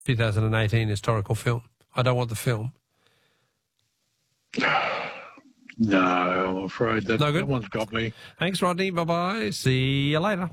2018 historical film. I don't want the film. No, I'm afraid that, No good? that one's got me. Thanks, Rodney. Bye-bye. See you later.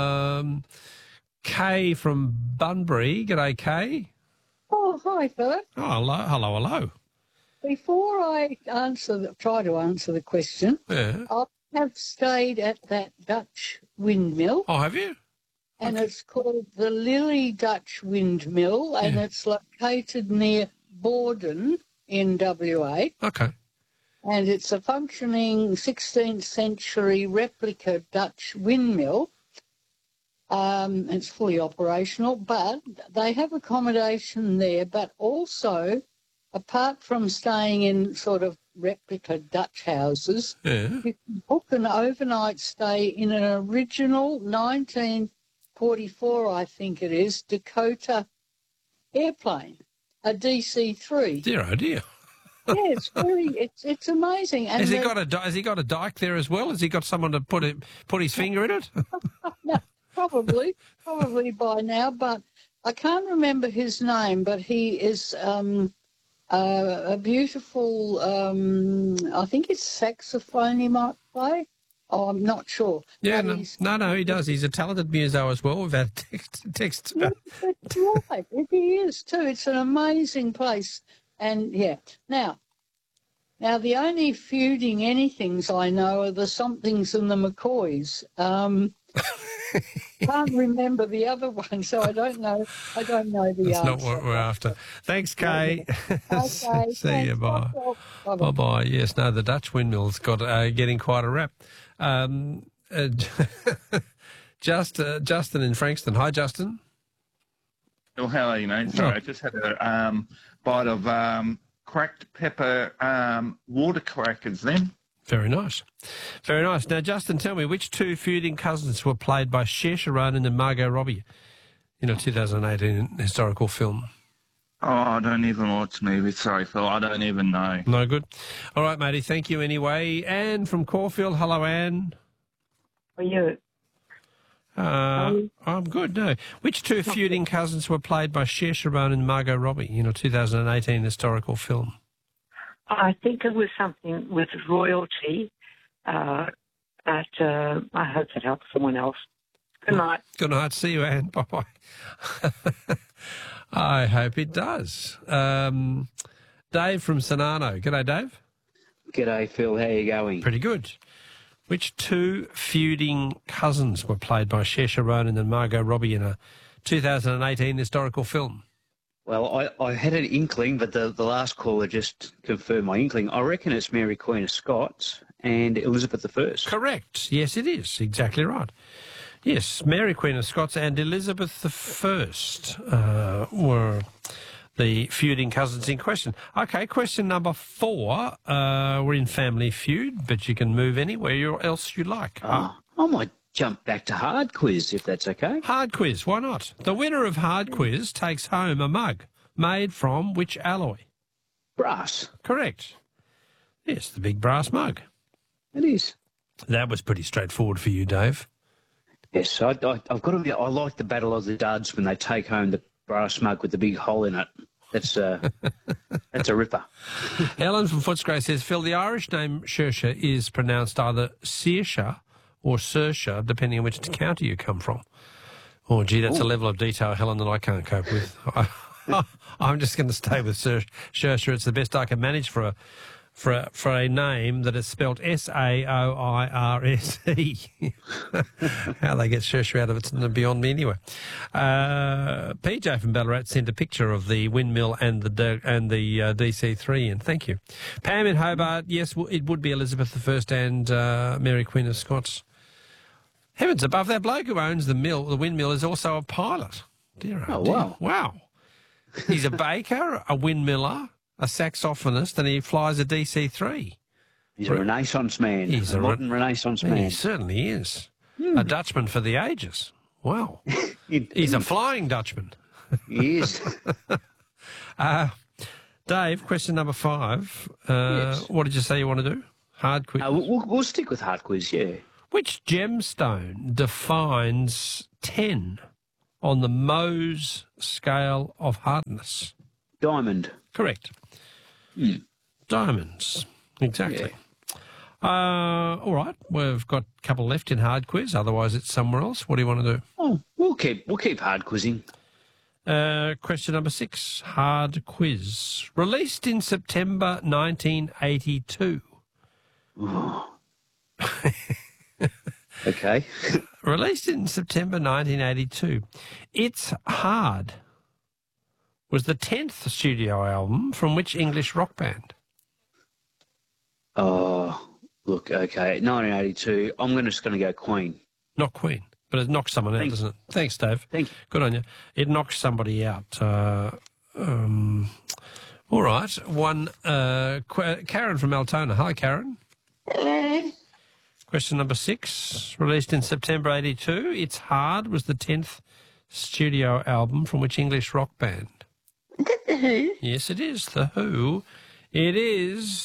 Kay from Bunbury. G'day, Kay. Oh, hi, Philip. Oh, hello. Before I try to answer the question, Yeah. I have stayed at that Dutch windmill, Oh, have you? and it's called the Lily Dutch Windmill, and it's located near Borden in WA, Okay. and it's a functioning 16th century replica Dutch windmill. It's fully operational, but they have accommodation there, but also, apart from staying in sort of replica Dutch houses, Yeah. you can book an overnight stay in an original 1944, I think it is, Dakota airplane, a DC-3. Dear, oh dear. Yeah, it's amazing. And Has he got a dike there as well? Has he got someone to put his finger in it? No, probably by now, but I can't remember his name, but he is a beautiful, I think it's saxophone he might play. Oh, I'm not sure. Yeah, But no, he does. He's a talented muso as well. We've had text. Yeah, that's right. He is too. It's an amazing place. And, yeah. Now, the only feuding anythings I know are the Somethings and the McCoys. Can't remember the other one, so I don't know the That's answer. not what we're after. Thanks, Kay. Okay. See you. Bye. Bye. Yes, no, the Dutch windmill's got getting quite a rap. Justin in Frankston. Hi, Justin. Oh, how are you, mate? Sorry, I just had a bite of cracked pepper water crackers then. Very nice. Very nice. Now, Justin, tell me, which two feuding cousins were played by Saoirse Ronan and Margot Robbie in a 2018 historical film? Oh, I don't even watch movies. Sorry, Phil. I don't even know. No good. All right, matey. Thank you anyway. Anne from Caulfield. Hello, Anne. How are you? I'm good, no. Which two feuding cousins were played by Saoirse Ronan and Margot Robbie in a 2018 historical film? I think it was something with royalty, but I hope that helps someone else. Good night. Good night. See you, Anne. Bye-bye. I hope it does. Dave from Sonano. G'day, Dave. G'day, Phil. How you going? Pretty good. Which two feuding cousins were played by Saoirse Ronan and Margot Robbie in a 2018 historical film? Well, I had an inkling, but the last caller just confirmed my inkling. I reckon it's Mary Queen of Scots and Elizabeth I. Correct. Yes, it is. Exactly right. Yes, Mary Queen of Scots and Elizabeth I were the feuding cousins in question. Okay, question number 4. We're in Family Feud, but you can move anywhere else you like. I might jump back to Hard Quiz, if that's okay. Hard Quiz, why not? The winner of Hard Quiz takes home a mug made from which alloy? Brass. Correct. Yes, the big brass mug. It is. That was pretty straightforward for you, Dave. Yes, I've got to be. I like the Battle of the Duds when they take home the brass mug with the big hole in it. That's a ripper. Ellen from Footscray says, Phil, the Irish name Saoirse is pronounced either Saoirse or Saoirse, depending on which county you come from. Oh, gee, that's a level of detail, Helen, that I can't cope with. I'm just going to stay with Saoirse. It's the best I can manage for a name that is spelled Saoirse. How they get Saoirse out of it's beyond me anyway. PJ from Ballarat sent a picture of the windmill and the DC-3, and thank you. Pam in Hobart, yes, it would be Elizabeth I and Mary Queen of Scots. Heavens above, that bloke who owns the windmill, is also a pilot. Dear, Oh, dear. wow. Wow. He's a baker, a windmiller, a saxophonist, and he flies a DC-3. He's a Renaissance man. He's a modern Renaissance man. He certainly is. A Dutchman for the ages. Wow. He's a flying Dutchman. He is. Dave, question number 5. Yes. What did you say you want to do? Hard quiz. We'll stick with Hard Quiz, yeah. Which gemstone defines 10? on the Mohs scale of hardness? Diamond. Correct. Diamonds. Exactly. All right. We've got a couple left in hard quiz. Otherwise, it's somewhere else. What do you want to do? Oh, we'll keep hard quizzing. Question number 6, hard quiz. Released in September 1982. Okay. Released in September 1982. It's Hard was the 10th studio album from which English rock band? Oh, look, okay. 1982. I'm just going to go Queen. Not Queen, but it knocks someone out, doesn't it? Thanks, Dave. Thank you. Good on you. It knocks somebody out. All right. Karen from Altona. Hi, Karen. Hello. Question number 6, released in September 82. It's Hard was the 10th studio album from which English rock band? Is that The Who? Yes, it is. The Who. It is